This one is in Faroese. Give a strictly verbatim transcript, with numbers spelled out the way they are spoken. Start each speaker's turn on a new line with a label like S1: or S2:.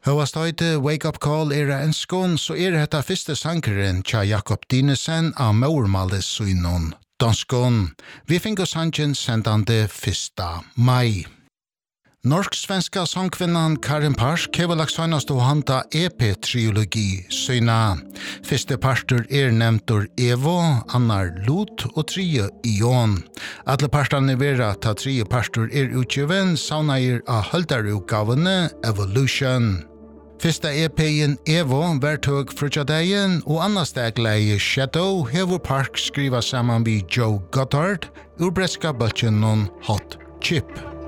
S1: Høvast høyde Wake Up Call er en skån, så er dette første sankeren tja Jakob Dinesen av Maurmales synon danskån. Vi finner sangen sendande første mai. Norsk-svenska sangkvinnan Karin Parsk hever lagt søgnast å hanta E P-triologi syna. Første parter er nevntor Evo, annar Lot og tredje Ion. Alle parterne vera ta tredje parter er utgiven, saunair av høldarutgavene Evolution. Første E P-en Evo vertog frutjadeien, og anna stegleie Shadow hever Park skriva saman vi Joe Goddard ur breska bøtjen non Hot Chip.